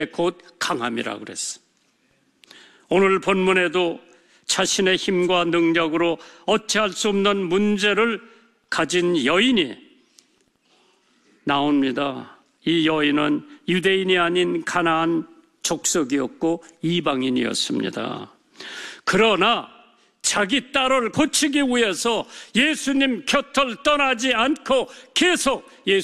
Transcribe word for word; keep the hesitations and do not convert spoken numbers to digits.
곧 강함이라고 그랬어. 오늘 본문에도 자신의 힘과 능력으로 어찌할 수 없는 문제를 가진 여인이 나옵니다. 이 여인은 유대인이 아닌 가나안 족속이었고 이방인이었습니다. 그러나 자기 딸을 고치기 위해서 예수님 곁을 떠나지 않고 계속 예수